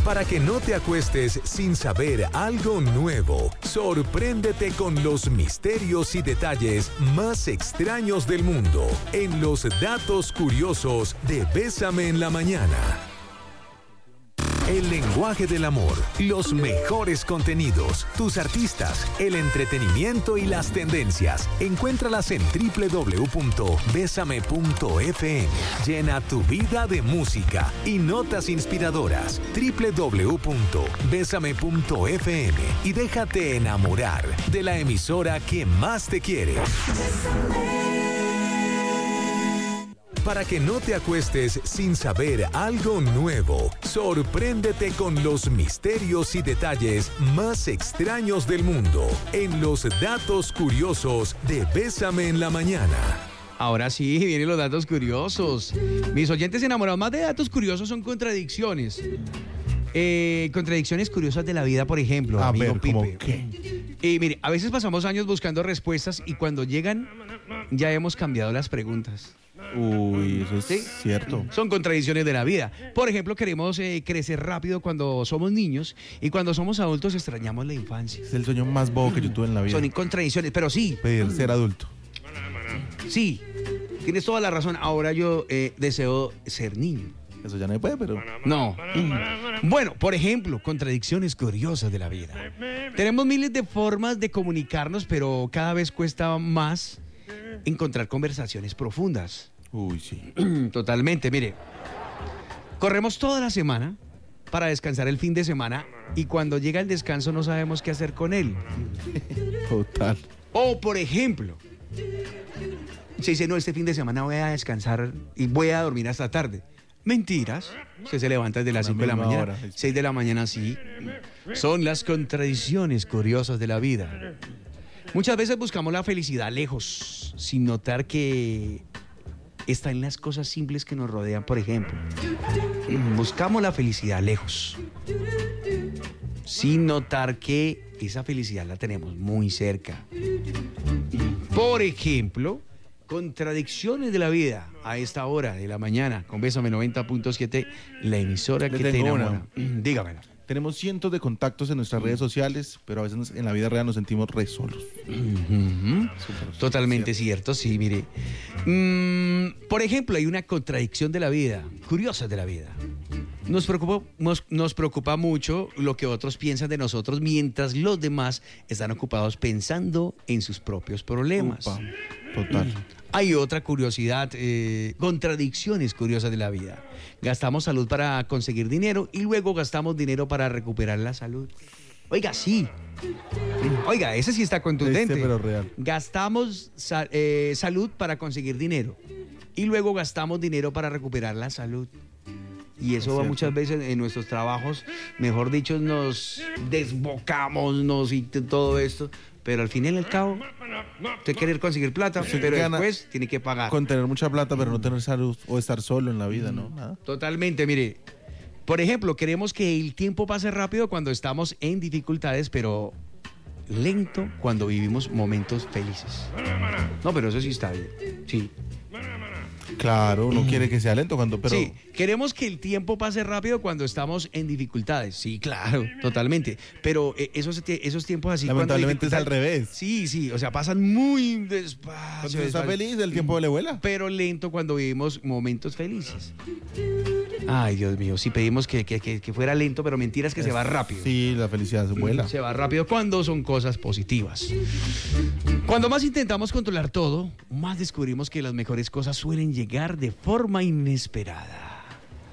Para que no te acuestes sin saber algo nuevo, sorpréndete con los misterios y detalles más extraños del mundo en los datos curiosos de Bésame en la Mañana. El lenguaje del amor, los mejores contenidos, tus artistas, el entretenimiento y las tendencias. Encuéntralas en www.besame.fm. Llena tu vida de música y notas inspiradoras. www.besame.fm y déjate enamorar de la emisora que más te quiere. Para que no te acuestes sin saber algo nuevo, sorpréndete con los misterios y detalles más extraños del mundo en los datos curiosos de Bésame en la Mañana. Ahora sí, vienen los datos curiosos. Mis oyentes enamorados más de datos curiosos son contradicciones. Contradicciones curiosas de la vida, por ejemplo. A amigo ver, ¿cómo Pipe. qué? Mire, a veces pasamos años buscando respuestas y cuando llegan ya hemos cambiado las preguntas. Uy, eso es ¿Sí? cierto. Son contradicciones de la vida. Por ejemplo, queremos crecer rápido cuando somos niños y cuando somos adultos extrañamos la infancia. Es el sueño más bobo que yo tuve en la vida. Son contradicciones, pero sí. Pedir ser adulto. Sí, tienes toda la razón. Ahora yo deseo ser niño. Eso ya no se puede, pero... No. Bueno, por ejemplo, contradicciones curiosas de la vida. Tenemos miles de formas de comunicarnos, pero cada vez cuesta más encontrar conversaciones profundas. Uy, sí. Totalmente, mire. Corremos toda la semana para descansar el fin de semana y cuando llega el descanso no sabemos qué hacer con él. Total. O, por ejemplo, se dice, no, este fin de semana voy a descansar y voy a dormir hasta tarde. Mentiras. Usted se levanta desde las 5 de la mañana. Hora. 6 de la mañana, sí. Son las contradicciones curiosas de la vida. Muchas veces buscamos la felicidad lejos, sin notar que está en las cosas simples que nos rodean. Por ejemplo, buscamos la felicidad lejos, sin notar que esa felicidad la tenemos muy cerca. Por ejemplo, contradicciones de la vida a esta hora de la mañana, con Bésame 90.7, la emisora que te tengo enamora. Dígamela. Tenemos cientos de contactos en nuestras redes sociales, pero a veces en la vida real nos sentimos re solos. Totalmente cierto, sí, mire. Por ejemplo, hay una contradicción de la vida, curiosa de la vida. Nos preocupa mucho lo que otros piensan de nosotros mientras los demás están ocupados pensando en sus propios problemas. Upa, total. Hay otra curiosidad, contradicciones curiosas de la vida. Gastamos salud para conseguir dinero y luego gastamos dinero para recuperar la salud. Oiga, sí. Oiga, ese sí está contundente. Pero real. Gastamos salud para conseguir dinero y luego gastamos dinero para recuperar la salud. Y eso va muchas veces en nuestros trabajos, mejor dicho, nos desbocamos y todo esto, pero al fin y al cabo, usted quiere conseguir plata, pero después tiene que pagar. Con tener mucha plata, pero no tener salud o estar solo en la vida, ¿no? Nada. Totalmente, mire. Por ejemplo, queremos que el tiempo pase rápido cuando estamos en dificultades, pero lento cuando vivimos momentos felices. No, pero eso sí está bien. Sí. Claro, uno quiere que sea lento cuando... Pero... Sí, queremos que el tiempo pase rápido cuando estamos en dificultades. Sí, claro, totalmente. Pero esos tiempos así... Lamentablemente es al revés. Sí, o sea, pasan muy despacio. Cuando está feliz, el tiempo le vuela. Pero lento cuando vivimos momentos felices. Ay, Dios mío, si pedimos que fuera lento, pero mentiras que se va rápido. Sí, la felicidad se vuela. Se va rápido cuando son cosas positivas. Cuando más intentamos controlar todo, más descubrimos que las mejores cosas suelen llegar de forma inesperada.